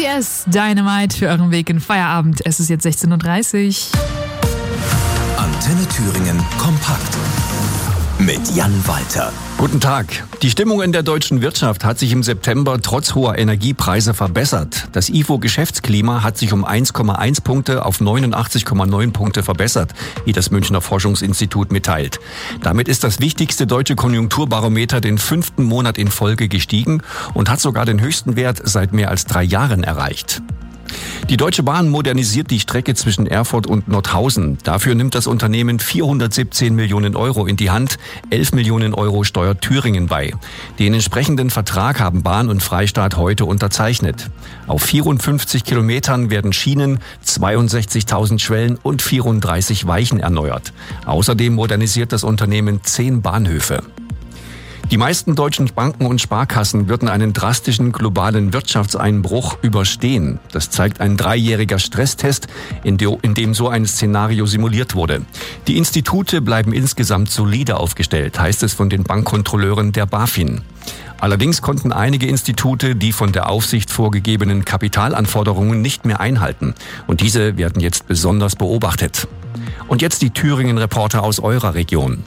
BTS Dynamite für euren Weg in Feierabend. Es ist jetzt 16:30 Uhr. Antenne Thüringen kompakt mit Jan Walter. Guten Tag. Die Stimmung in der deutschen Wirtschaft hat sich im September trotz hoher Energiepreise verbessert. Das IFO-Geschäftsklima hat sich um 1,1 Punkte auf 89,9 Punkte verbessert, wie das Münchner Forschungsinstitut mitteilt. Damit ist das wichtigste deutsche Konjunkturbarometer den 5. Monat in Folge gestiegen und hat sogar den höchsten Wert seit mehr als 3 Jahren erreicht. Die Deutsche Bahn modernisiert die Strecke zwischen Erfurt und Nordhausen. Dafür nimmt das Unternehmen 417 Millionen Euro in die Hand. 11 Millionen Euro steuert Thüringen bei. Den entsprechenden Vertrag haben Bahn und Freistaat heute unterzeichnet. Auf 54 Kilometern werden Schienen, 62.000 Schwellen und 34 Weichen erneuert. Außerdem modernisiert das Unternehmen 10 Bahnhöfe. Die meisten deutschen Banken und Sparkassen würden einen drastischen globalen Wirtschaftseinbruch überstehen. Das zeigt ein 3-jähriger Stresstest, in dem so ein Szenario simuliert wurde. Die Institute bleiben insgesamt solide aufgestellt, heißt es von den Bankkontrolleuren der BaFin. Allerdings konnten einige Institute die von der Aufsicht vorgegebenen Kapitalanforderungen nicht mehr einhalten. Und diese werden jetzt besonders beobachtet. Und jetzt die Thüringen-Reporter aus eurer Region.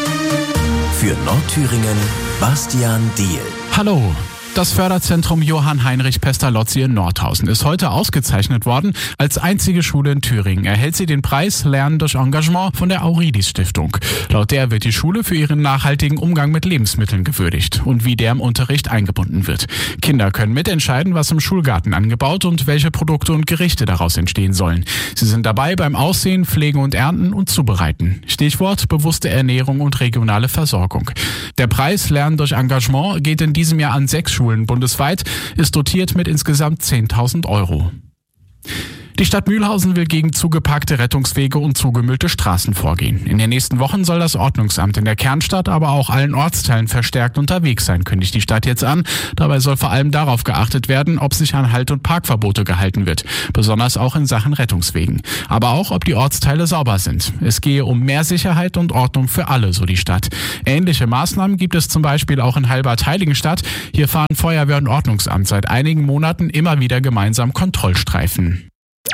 Für Nordthüringen Bastian Diehl. Hallo. Das Förderzentrum Johann Heinrich Pestalozzi in Nordhausen ist heute ausgezeichnet worden. Als einzige Schule in Thüringen erhält sie den Preis Lernen durch Engagement von der Auridis Stiftung. Laut der wird die Schule für ihren nachhaltigen Umgang mit Lebensmitteln gewürdigt und wie der im Unterricht eingebunden wird. Kinder können mitentscheiden, was im Schulgarten angebaut und welche Produkte und Gerichte daraus entstehen sollen. Sie sind dabei beim Aussehen, Pflegen und Ernten und Zubereiten. Stichwort bewusste Ernährung und regionale Versorgung. Der Preis Lernen durch Engagement geht in diesem Jahr an 6 Schulen bundesweit, ist dotiert mit insgesamt 10.000 Euro. Die Stadt Mühlhausen will gegen zugeparkte Rettungswege und zugemüllte Straßen vorgehen. In den nächsten Wochen soll das Ordnungsamt in der Kernstadt, aber auch allen Ortsteilen verstärkt unterwegs sein, kündigt die Stadt jetzt an. Dabei soll vor allem darauf geachtet werden, ob sich an Halt- und Parkverbote gehalten wird, besonders auch in Sachen Rettungswegen. Aber auch, ob die Ortsteile sauber sind. Es gehe um mehr Sicherheit und Ordnung für alle, so die Stadt. Ähnliche Maßnahmen gibt es zum Beispiel auch in Halbert-Heiligenstadt. Hier fahren Feuerwehr und Ordnungsamt seit einigen Monaten immer wieder gemeinsam Kontrollstreifen.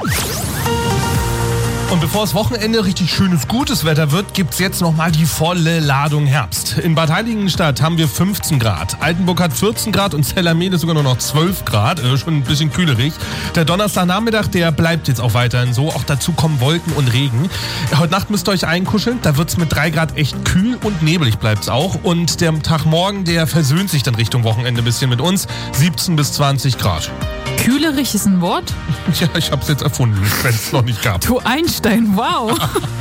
Und bevor das Wochenende richtig schönes, gutes Wetter wird, gibt's jetzt nochmal die volle Ladung Herbst. In Bad Heiligenstadt haben wir 15 Grad. Altenburg hat 14 Grad und Zellermede sogar nur noch 12 Grad. Schon ein bisschen kühlerig. Der Donnerstagnachmittag, der bleibt jetzt auch weiterhin so. Auch dazu kommen Wolken und Regen. Heute Nacht müsst ihr euch einkuscheln. Da wird's mit 3 Grad echt kühl und nebelig bleibt's auch. Und der Tag morgen, der versöhnt sich dann Richtung Wochenende ein bisschen mit uns. 17 bis 20 Grad. Kühlerig ist ein Wort? Ja, ich hab's jetzt erfunden, wenn es noch nicht gab. Du Einstein, wow.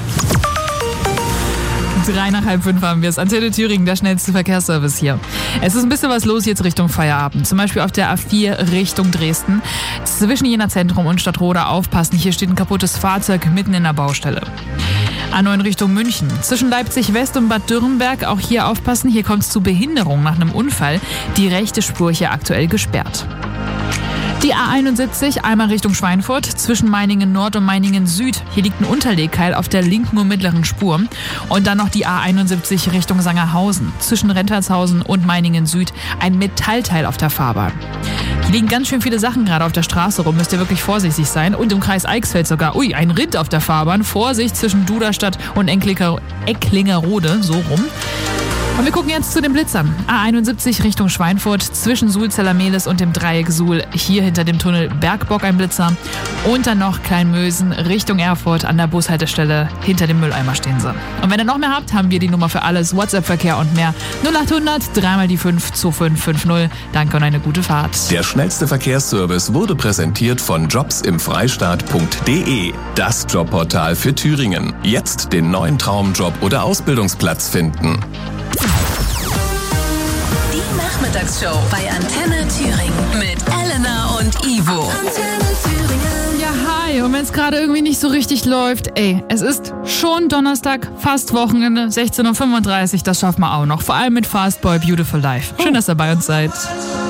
4:03 haben wir es. Antenne Thüringen, der schnellste Verkehrsservice hier. Es ist ein bisschen was los jetzt Richtung Feierabend. Zum Beispiel auf der A4 Richtung Dresden. Zwischen Jena Zentrum und Stadtroda aufpassen. Hier steht ein kaputtes Fahrzeug mitten in der Baustelle. A9 Richtung München. Zwischen Leipzig West und Bad Dürrenberg. Auch hier aufpassen. Hier kommt es zu Behinderung nach einem Unfall. Die rechte Spur hier aktuell gesperrt. Die A71 einmal Richtung Schweinfurt, zwischen Meiningen Nord und Meiningen Süd. Hier liegt ein Unterlegkeil auf der linken und mittleren Spur. Und dann noch die A71 Richtung Sangerhausen, zwischen Rentertshausen und Meiningen Süd. Ein Metallteil auf der Fahrbahn. Hier liegen ganz schön viele Sachen gerade auf der Straße rum, müsst ihr wirklich vorsichtig sein. Und im Kreis Eichsfeld sogar, ein Rind auf der Fahrbahn. Vorsicht zwischen Duderstadt und Ecklingerode, so rum. Und wir gucken jetzt zu den Blitzern. A71 Richtung Schweinfurt, zwischen Suhl-Zellermehlis und dem Dreieck Suhl. Hier hinter dem Tunnel Bergbock ein Blitzer. Und dann noch Kleinmösen Richtung Erfurt an der Bushaltestelle. Hinter dem Mülleimer stehen sie. Und wenn ihr noch mehr habt, haben wir die Nummer für alles, WhatsApp-Verkehr und mehr. 0800 3 die 5 2550. Danke und eine gute Fahrt. Der schnellste Verkehrsservice wurde präsentiert von jobsimfreistaat.de. Das Jobportal für Thüringen. Jetzt den neuen Traumjob oder Ausbildungsplatz finden. Die Nachmittagsshow bei Antenne Thüringen mit Elena und Ivo. Antenne Thüringen. Ja, hi. Und wenn es gerade irgendwie nicht so richtig läuft, es ist schon Donnerstag, fast Wochenende, 16:35 Uhr. Das schaffen wir auch noch. Vor allem mit Fastboy Beautiful Life. Schön, dass ihr bei uns seid.